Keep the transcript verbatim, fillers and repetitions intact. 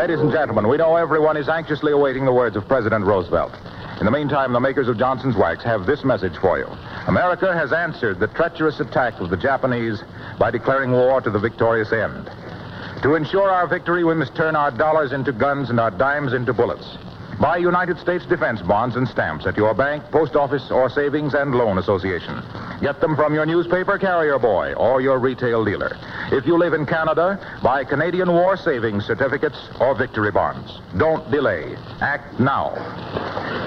ladies and gentlemen, we know everyone is anxiously awaiting the words of President Roosevelt. In the meantime, the makers of Johnson's Wax have this message for you. America has answered the treacherous attack of the Japanese by declaring war to the victorious end. To ensure our victory, we must turn our dollars into guns and our dimes into bullets. Buy United States defense bonds and stamps at your bank, post office, or savings and loan association. Get them from your newspaper carrier boy or your retail dealer. If you live in Canada, buy Canadian War Savings certificates or victory bonds. Don't delay. Act now.